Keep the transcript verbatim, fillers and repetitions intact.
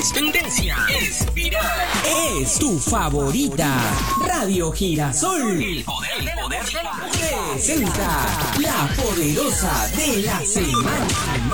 Es tendencia, es viral, es tu favorita. Radio Girasol, el poder, el poder de la presenta la poderosa de la semana.